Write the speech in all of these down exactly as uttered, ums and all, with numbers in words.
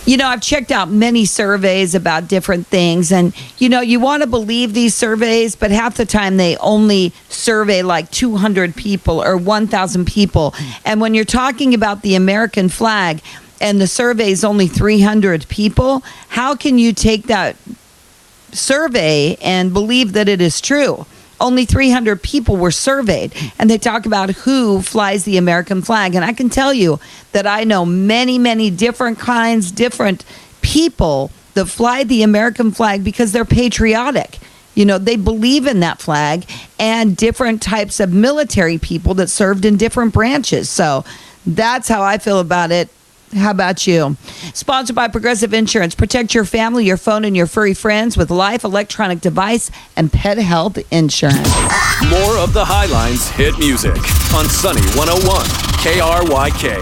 You know, I've checked out many surveys about different things, and, you know, you want to believe these surveys, but half the time they only survey like two hundred people or one thousand people. And when you're talking about the American flag and the survey is only three hundred people, how can you take that survey and believe that it is true? Only three hundred people were surveyed, and they talk about who flies the American flag. And I can tell you that I know many, many different kinds, different people that fly the American flag because they're patriotic. You know, they believe in that flag, and different types of military people that served in different branches. So that's how I feel about it. How about you? Sponsored by Progressive Insurance. Protect your family, your phone, and your furry friends with Life Electronic Device and Pet Health Insurance. More of the Highlines hit music on Sunny one oh one K R Y K.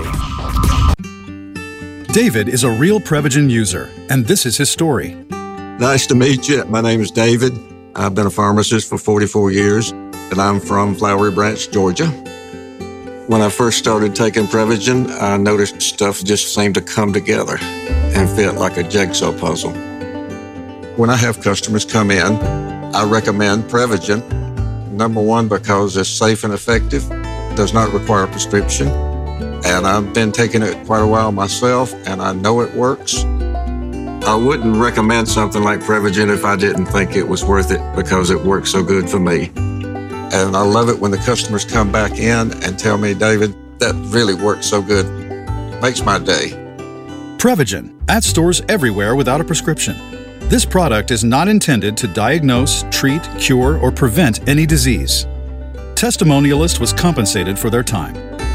David is a real Prevagen user, and this is his story. Nice to meet you. My name is David. I've been a pharmacist for forty-four years, and I'm from Flowery Branch, Georgia. When I first started taking Prevagen, I noticed stuff just seemed to come together and fit like a jigsaw puzzle. When I have customers come in, I recommend Prevagen. Number one, because it's safe and effective, does not require a prescription, and I've been taking it quite a while myself, and I know it works. I wouldn't recommend something like Prevagen if I didn't think it was worth it because it works so good for me. And I love it when the customers come back in and tell me, David, that really works so good. Makes my day. Prevagen, at stores everywhere without a prescription. This product is not intended to diagnose, treat, cure, or prevent any disease. Testimonialist was compensated for their time.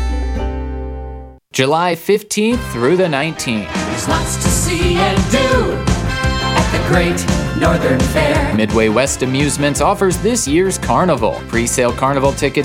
July fifteenth through the nineteenth. There's lots to see and do at the Great Northern Fair. Midway West Amusements offers this year's carnival. Pre-sale carnival tickets